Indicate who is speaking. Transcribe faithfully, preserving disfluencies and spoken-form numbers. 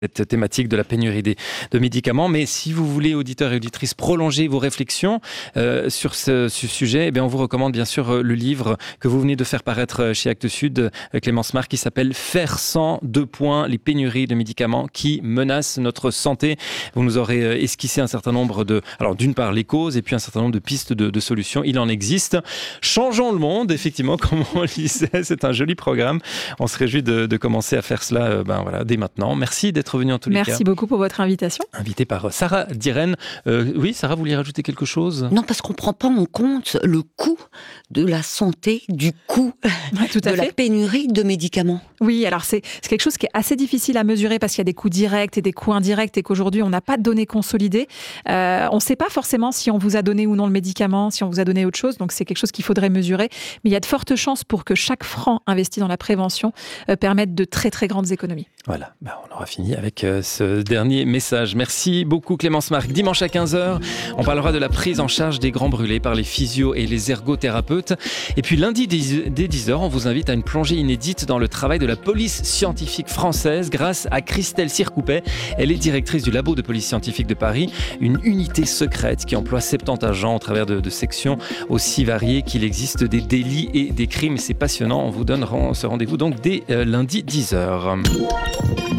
Speaker 1: cette thématique de la pénurie des, de médicaments. Mais si vous voulez, auditeurs et auditrices, prolonger vos réflexions euh, sur ce, ce sujet, eh bien, on vous recommande bien sûr le livre que vous venez de faire paraître chez Actes Sud, Clémence Marc, qui s'appelle « Faire sans deux points, les pénuries de médicaments qui menacent notre santé ». Vous nous aurez esquissé un certain nombre de... Alors, d'une part, les causes et puis un certain nombre de pistes de, de solutions. Il en existe. Changeons le monde, effectivement, comme on le disait. C'est un joli programme. On se réjouit de, de commencer à faire cela euh, ben, voilà, dès maintenant. Merci d'être venu en tous les cas.
Speaker 2: Merci beaucoup pour votre invitation.
Speaker 1: Invité par Sarah Diren. Euh, oui, Sarah, vous vouliez rajouter quelque chose ?
Speaker 3: Non, parce qu'on ne prend pas en compte le coût de la santé, du coût
Speaker 2: ouais, tout à
Speaker 3: de
Speaker 2: fait.
Speaker 3: la pénurie de médicaments.
Speaker 2: Oui, alors c'est, c'est quelque chose qui est assez difficile à mesurer parce qu'il y a des coûts directs et des coûts indirects et qu'aujourd'hui, on n'a pas de données consolidées. Euh, on ne sait pas forcément si on vous a donné ou non le médicament, si on vous a donné autre chose. Donc, c'est quelque chose qu'il faudrait mesurer. Mais il y a de fortes chances pour que chaque franc investi dans la prévention euh, permette de très, très grandes économies.
Speaker 1: Voilà, ben, on aura fini avec euh, ce dernier message. Merci beaucoup Clémence Marc. Dimanche à quinze heures, on parlera de la prise en charge des grands brûlés par les physios et les ergothérapeutes. Et puis lundi dès dix heures, on vous invite à une plongée inédite dans le travail de la police scientifique française grâce à Christelle Circoupet. Elle est directrice du labo de police scientifique de Paris, une unité secrète qui emploie soixante-dix agents au travers de, de sections aussi variées qu'il existe des délits et des crimes. C'est passionnant, on vous donnera ce rendez-vous donc dès euh, lundi dix heures.